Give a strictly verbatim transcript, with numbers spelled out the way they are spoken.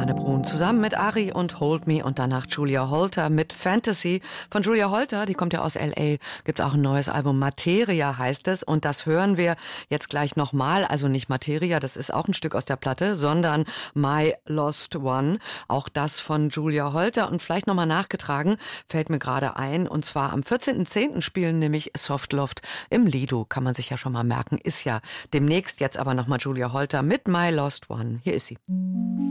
Susanne Brun zusammen mit Ari und Hold Me und danach Julia Holter mit Fantasy. Von Julia Holter, die kommt ja aus L A, gibt es auch ein neues Album, Materia heißt es, und das hören wir jetzt gleich nochmal, also nicht Materia, das ist auch ein Stück aus der Platte, sondern My Lost One, auch das von Julia Holter, und vielleicht nochmal nachgetragen, fällt mir gerade ein, und zwar am vierzehnten zehnten spielen nämlich Softloft im Lido, kann man sich ja schon mal merken, ist ja demnächst. Jetzt aber nochmal Julia Holter mit My Lost One. Hier ist sie.